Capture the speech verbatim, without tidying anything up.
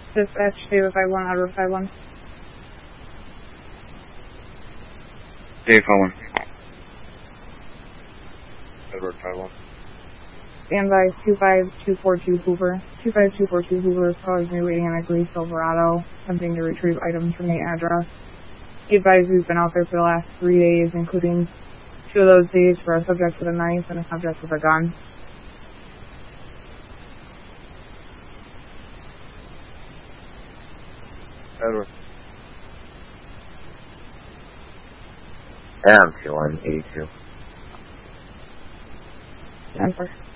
Dispatch, David five one, Edward five one. David five one. Edward five one. Stand by two five two four two Hoover. two five two four two Hoover is causing waiting in a Glee Silverado, attempting to retrieve items from the address. Be advised we've been out there for the last three days, including two of those days for a subject with a knife and a subject with a gun. Edward. M two one eighty-two. Denver.